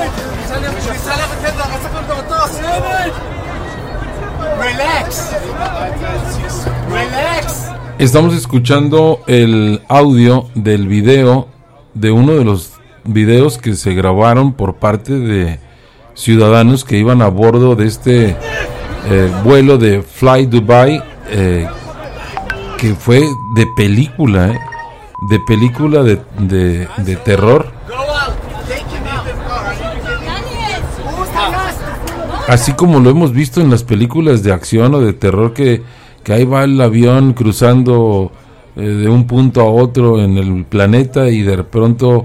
Estamos escuchando el audio del video, de uno de los videos que se grabaron por parte de ciudadanos que iban a bordo de este vuelo de Fly Dubai, que fue de película, de terror. Así como lo hemos visto en las películas de acción o de terror, que ahí va el avión cruzando de un punto a otro en el planeta y de pronto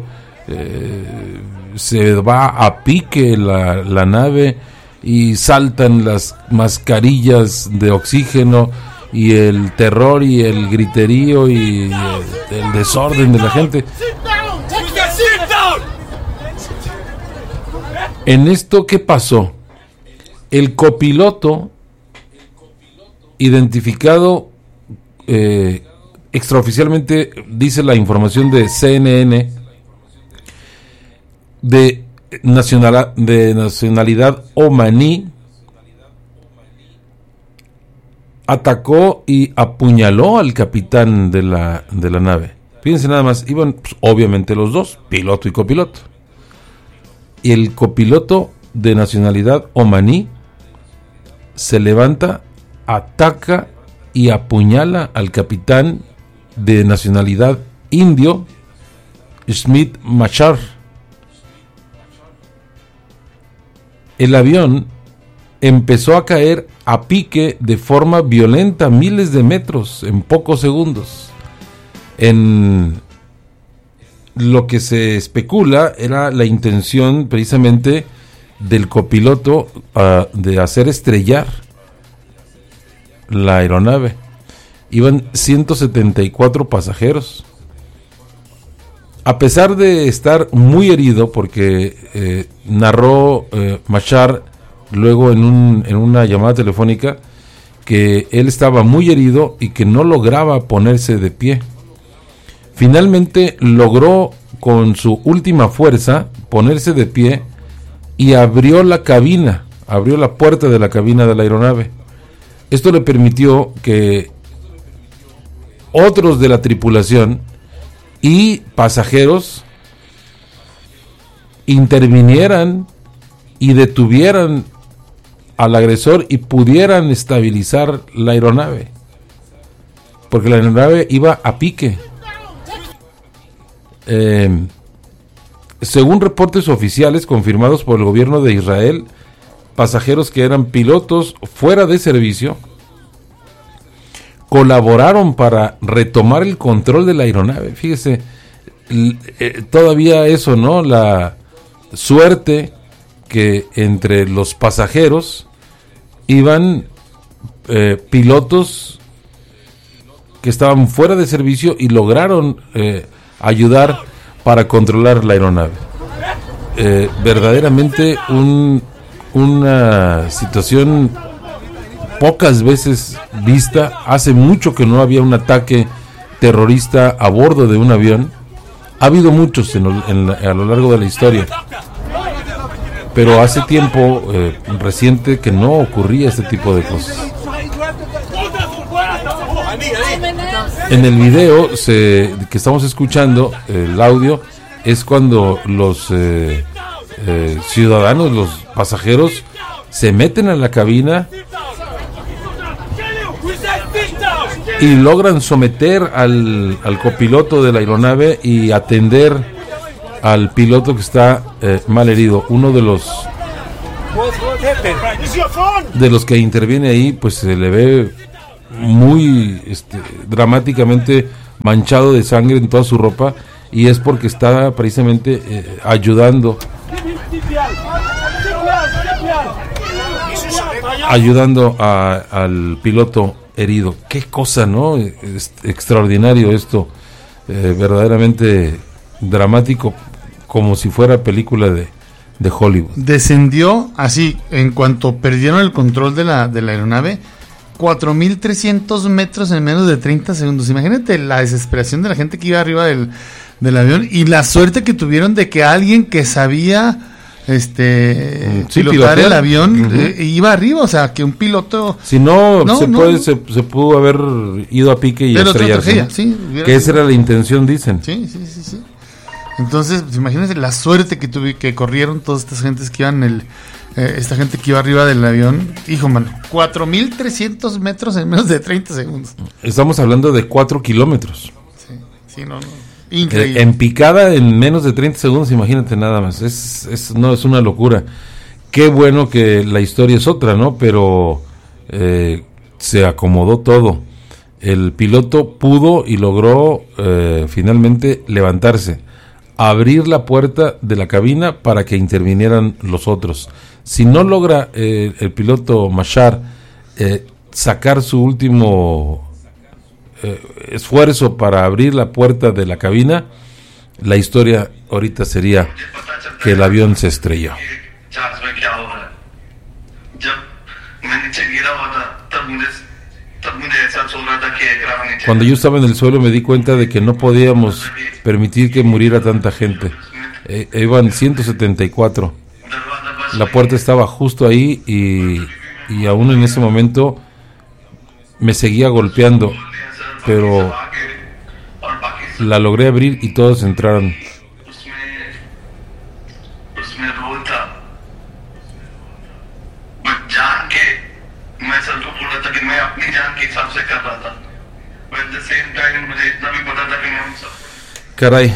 se va a pique la nave y saltan las mascarillas de oxígeno y el terror y el griterío y el desorden de la gente. En esto, ¿qué pasó? El copiloto, identificado extraoficialmente, dice la información de CNN, de nacionalidad omaní, atacó y apuñaló al capitán de la nave. Fíjense nada más, iban pues, obviamente los dos, piloto y copiloto. Y el copiloto de nacionalidad omaní se levanta, ataca y apuñala al capitán de nacionalidad indio, Smith Machar. El avión empezó a caer a pique de forma violenta, miles de metros en pocos segundos. En lo que se especula era la intención precisamente del copiloto de hacer estrellar la aeronave. Iban 174 pasajeros. A pesar de estar muy herido, porque narró Machar luego en una llamada telefónica que él estaba muy herido y que no lograba ponerse de pie. Finalmente logró con su última fuerza ponerse de pie y abrió la puerta de la cabina de la aeronave. Esto le permitió que otros de la tripulación y pasajeros intervinieran y detuvieran al agresor y pudieran estabilizar la aeronave, porque la aeronave iba a pique. Según reportes oficiales confirmados por el gobierno de Israel, pasajeros que eran pilotos fuera de servicio colaboraron para retomar el control de la aeronave. Fíjese, todavía eso, ¿no? La suerte que entre los pasajeros iban pilotos que estaban fuera de servicio y lograron ayudar para controlar la aeronave. Verdaderamente una situación pocas veces vista. Hace mucho que no había un ataque terrorista a bordo de un avión. Ha habido muchos a lo largo de la historia, pero hace tiempo reciente que no ocurría este tipo de cosas. En el video que estamos escuchando, el audio, es cuando los ciudadanos, los pasajeros, se meten a la cabina y logran someter al copiloto de la aeronave y atender al piloto que está mal herido. Uno de los que interviene ahí, pues se le ve muy dramáticamente manchado de sangre en toda su ropa, y es porque está precisamente ayudando al piloto herido. Qué cosa, ¿no? Es extraordinario esto, verdaderamente dramático, como si fuera película de Hollywood. Descendió así, en cuanto perdieron el control de la aeronave, 4.300 metros en menos de 30 segundos. Imagínate la desesperación de la gente que iba arriba del avión, y la suerte que tuvieron de que alguien que sabía pilotar el avión, iba arriba, o sea, que un piloto... Si no, se pudo haber ido a pique y estrellarse, ¿no? Sí, que esa era la intención, dicen. Sí. Entonces, pues, imagínense la suerte que corrieron todas estas gentes que iban esta gente que iba arriba del avión. Hijo, mano, 4,300 metros en menos de 30 segundos. Estamos hablando de 4 kilómetros. Sí, no. Increíble. En picada en menos de 30 segundos, imagínate nada más. Es una locura. Qué bueno que la historia es otra, ¿no? Pero se acomodó todo. El piloto pudo y logró finalmente levantarse, abrir la puerta de la cabina para que intervinieran los otros. Si no logra el piloto Machar sacar su último esfuerzo para abrir la puerta de la cabina, la historia ahorita sería que el avión se estrelló. Cuando yo estaba en el suelo me di cuenta de que no podíamos permitir que muriera tanta gente. Iban 174. La puerta estaba justo ahí y aún en ese momento me seguía golpeando, pero la logré abrir y todos entraron. Caray.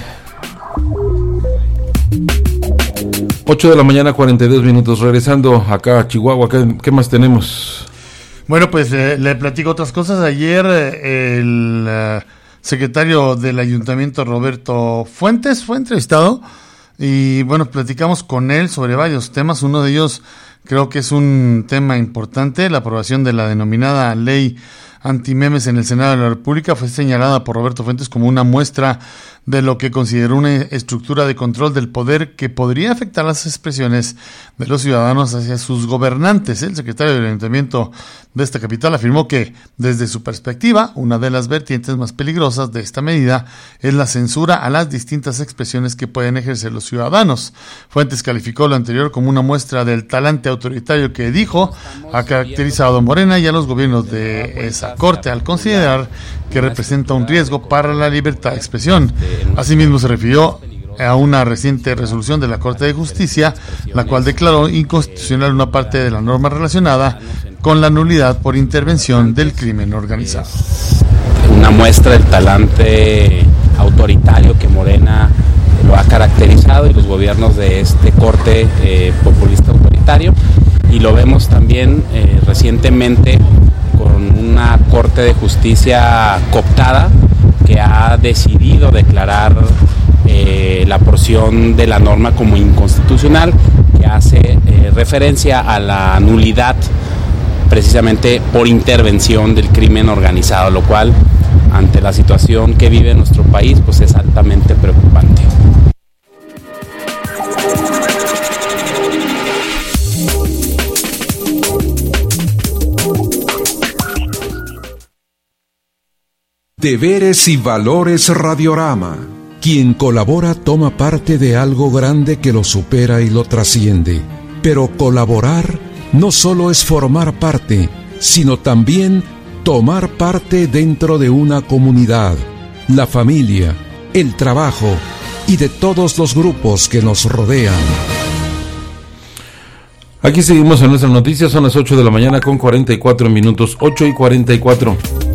8 de la mañana, 42 minutos. Regresando acá a Chihuahua, ¿qué más tenemos? Bueno, pues le platico otras cosas. Ayer el secretario del ayuntamiento, Roberto Fuentes, fue entrevistado y bueno, platicamos con él sobre varios temas. Uno de ellos creo que es un tema importante. La aprobación de la denominada ley antimemes en el Senado de la República fue señalada por Roberto Fuentes como una muestra de lo que consideró una estructura de control del poder que podría afectar las expresiones de los ciudadanos hacia sus gobernantes. El secretario del ayuntamiento de esta capital afirmó que, desde su perspectiva, una de las vertientes más peligrosas de esta medida es la censura a las distintas expresiones que pueden ejercer los ciudadanos. Fuentes calificó lo anterior como una muestra del talante autoritario que, dijo, ha caracterizado a Morena y a los gobiernos de esa corte, al considerar que representa un riesgo para la libertad de expresión. Asimismo, se refirió a una reciente resolución de la Corte de Justicia, la cual declaró inconstitucional una parte de la norma relacionada con la nulidad por intervención del crimen organizado. Una muestra del talante autoritario que Morena lo ha caracterizado y los gobiernos de este corte populista autoritario, y lo vemos también recientemente con una Corte de Justicia cooptada que ha decidido declarar la porción de la norma como inconstitucional, que hace referencia a la nulidad precisamente por intervención del crimen organizado, lo cual, ante la situación que vive nuestro país, pues es altamente preocupante. Deberes y Valores Radiorama. Quien colabora toma parte de algo grande que lo supera y lo trasciende. Pero colaborar no solo es formar parte, sino también tomar parte dentro de una comunidad, la familia, el trabajo y de todos los grupos que nos rodean. Aquí seguimos en nuestras noticias, son las 8 de la mañana con 44 minutos, 8:44.